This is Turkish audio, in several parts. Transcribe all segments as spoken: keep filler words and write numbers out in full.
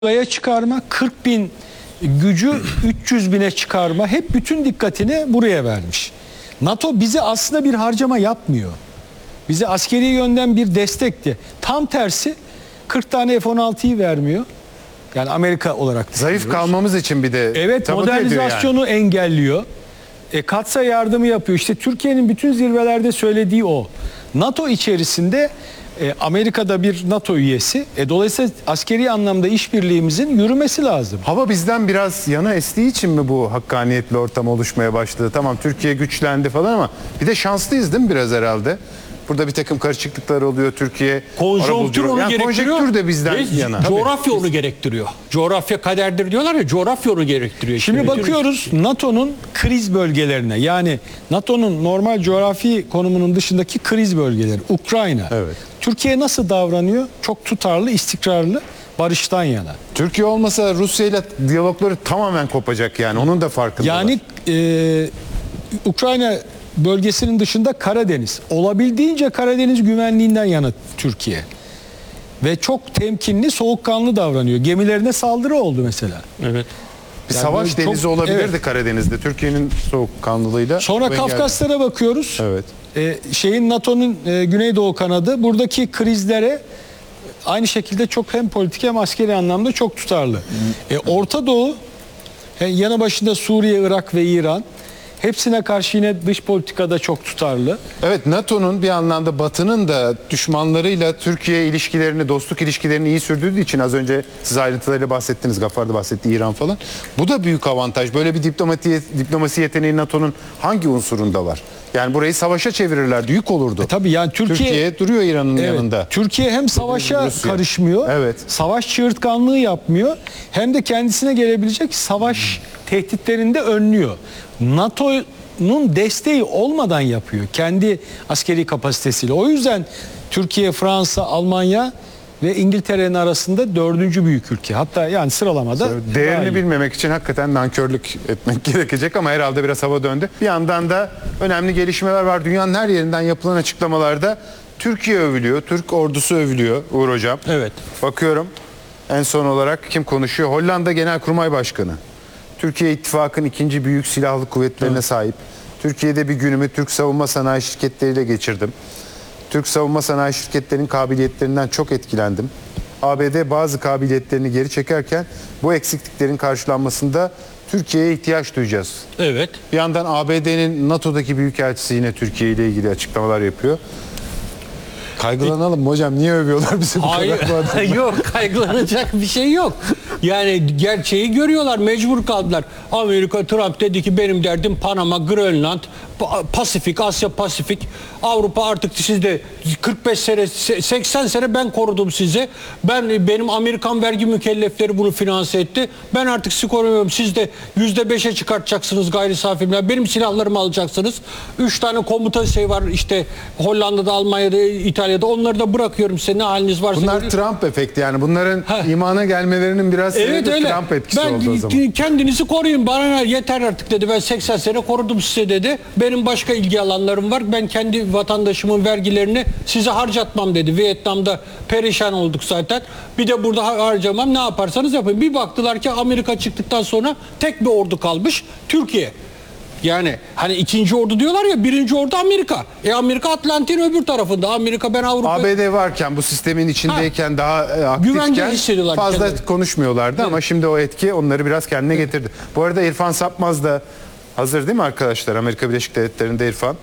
Uzaya çıkarma, kırk bin gücü üç yüz bine çıkarma, hep bütün dikkatini buraya vermiş. NATO bize aslında bir harcama yapmıyor. Bize askeri yönden bir destekti. Tam tersi kırk tane F on altıyı vermiyor. Yani Amerika olarak zayıf kalmamız için bir de evet, modernizasyonu yani engelliyor. E, katsayı yardımı yapıyor. İşte Türkiye'nin bütün zirvelerde söylediği o. NATO içerisinde e, Amerika'da bir NATO üyesi. E, dolayısıyla askeri anlamda işbirliğimizin yürümesi lazım. Hava bizden biraz yana estiği için mi bu hakkaniyetli ortam oluşmaya başladı? Tamam, Türkiye güçlendi falan ama bir de şanslıyız değil mi biraz herhalde? Burada bir takım karışıklıklar oluyor. Türkiye konjonktür onu yani gerektiriyor. Konjonktür de bizden Ve yana. Coğrafya onu gerektiriyor. Coğrafya kaderdir diyorlar ya, coğrafya onu gerektiriyor. Şimdi işte. bakıyoruz NATO'nun kriz bölgelerine, yani NATO'nun normal coğrafi konumunun dışındaki kriz bölgeleri. Ukrayna. Evet. Türkiye nasıl davranıyor? Çok tutarlı, istikrarlı, barıştan yana. Türkiye olmasa Rusya ile diyalogları tamamen kopacak yani. Onun da farkında. Yani e, Ukrayna bölgesinin dışında Karadeniz. Olabildiğince Karadeniz güvenliğinden yana Türkiye. Ve çok temkinli, soğukkanlı davranıyor. Gemilerine saldırı oldu mesela. Evet. Bir yani savaş denizi çok, olabilirdi evet. Karadeniz'de. Türkiye'nin soğukkanlılığıyla. Sonra Kafkaslara bakıyoruz. Evet. Ee, şeyin NATO'nun e, Güneydoğu kanadı buradaki krizlere aynı şekilde çok hem politik hem askeri anlamda çok tutarlı. E, Orta Doğu, yanı başında Suriye, Irak ve İran. Hepsine karşı yine dış politikada çok tutarlı. Evet, NATO'nun bir anlamda Batı'nın da düşmanlarıyla Türkiye ilişkilerini, dostluk ilişkilerini iyi sürdürdüğü için az önce siz ayrıntılarıyla bahsettiniz. Gaffar da bahsetti, İran falan. Bu da büyük avantaj. Böyle bir diplomasi, diplomasi yeteneği NATO'nun hangi unsurunda var? Yani burayı savaşa çevirirlerdi, yük olurdu. E tabii yani Türkiye, Türkiye duruyor İran'ın evet, yanında. Türkiye hem savaşa Rusya karışmıyor, evet, savaş çığırtkanlığı yapmıyor, hem de kendisine gelebilecek savaş tehditlerini de önlüyor. NATO'nun desteği olmadan yapıyor kendi askeri kapasitesiyle. O yüzden Türkiye, Fransa, Almanya ve İngiltere'nin arasında dördüncü büyük ülke. Hatta yani sıralamada değerini bilmemek için hakikaten nankörlük etmek gerekecek ama herhalde biraz hava döndü. Bir yandan da önemli gelişmeler var. Dünyanın her yerinden yapılan açıklamalarda Türkiye övülüyor, Türk ordusu övülüyor Uğur Hocam. Evet. Bakıyorum en son olarak kim konuşuyor? Hollanda Genelkurmay Başkanı. Türkiye ittifakın ikinci büyük silahlı kuvvetlerine evet. sahip. Türkiye'de bir günümü Türk savunma sanayi şirketleriyle geçirdim. Türk savunma sanayi şirketlerinin kabiliyetlerinden çok etkilendim. A B D bazı kabiliyetlerini geri çekerken bu eksikliklerin karşılanmasında Türkiye'ye ihtiyaç duyacağız. Evet. Bir yandan A B D'nin NATO'daki büyükelçisi yine Türkiye ile ilgili açıklamalar yapıyor. Kaygılanalım mı hocam? Niye övüyorlar bizi bu Hayır, kadar? yok, kaygılanacak bir şey yok. Yani gerçeği görüyorlar, mecbur kaldılar. Amerika, Trump dedi ki benim derdim Panama, Grönland, Pasifik, Asya Pasifik. Avrupa artık sizde kırk beş sene, seksen sene ben korudum sizi. Ben benim Amerikan vergi mükellefleri bunu finanse etti. Ben artık sizi korumuyorum. Siz de yüzde beşe çıkartacaksınız gayri safi milli. Benim silahlarımı alacaksınız. Üç tane komuta şey var işte Hollanda'da, Almanya'da, İtalya'da. Onları da bırakıyorum size. Ne haliniz varsa. Bunlar Trump efekti yani. Bunların ha. imana gelmelerinin biraz evet, öyle. Trump etkisi ben, oldu o zaman. Kendinizi koruyun. Bana yeter artık dedi. Ben seksen sene korudum size dedi. Benim başka ilgi alanlarım var. Ben kendi vatandaşımın vergilerini size harcatmam dedi. Vietnam'da perişan olduk zaten. Bir de burada harcamam. Ne yaparsanız yapın. Bir baktılar ki Amerika çıktıktan sonra tek bir ordu kalmış. Türkiye. Yani hani ikinci ordu diyorlar ya, birinci ordu Amerika. E Amerika Atlantik'in öbür tarafında. Amerika ben Avrupa. A B D varken bu sistemin içindeyken ha. daha e, aktifken fazla kendini. konuşmuyorlardı evet. ama şimdi o etki onları biraz kendine getirdi. Bu arada İrfan Sapmaz da hazır değil mi arkadaşlar? Amerika Birleşik Devletleri'nde İrfan.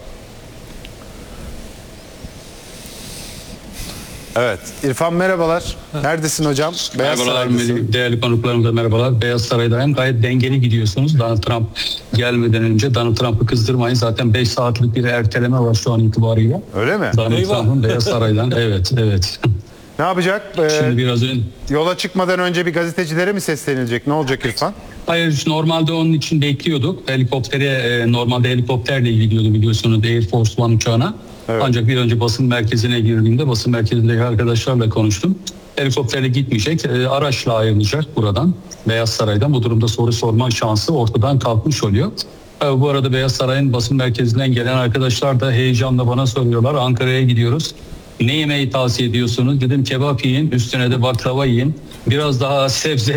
Evet. İrfan merhabalar. Neredesin hocam? Beyaz merhabalar değerli konuklarım da merhabalar. Beyaz Saray'dayım. Gayet dengeli gidiyorsunuz. Donald Trump gelmeden önce Donald Trump'ı kızdırmayın. Zaten beş saatlik bir erteleme var şu an itibariyle. Öyle mi? Donald Trump'ın Beyaz Saray'dan. Evet, evet. Ne yapacak? Ee, Şimdi biraz önce yola çıkmadan önce bir gazetecilere mi seslenilecek? Ne olacak İrfan? Hayır, normalde onun için bekliyorduk. Helikoptere e, normalde helikopterle ilgili gidiyordu biliyorsunuz Air Force One uçağına. Evet. Ancak bir önce basın merkezine girdiğimde basın merkezindeki arkadaşlarla konuştum. Helikopterle gitmeyecek, e, araçla ayrılacak buradan, Beyaz Saray'dan. Bu durumda soru sorma şansı ortadan kalkmış oluyor. E, bu arada Beyaz Saray'ın basın merkezinden gelen arkadaşlar da heyecanla bana soruyorlar. Ankara'ya gidiyoruz. Ne yemeği tavsiye ediyorsunuz? Dedim kebap yiyin, üstüne de baklava yiyin. Biraz daha sebze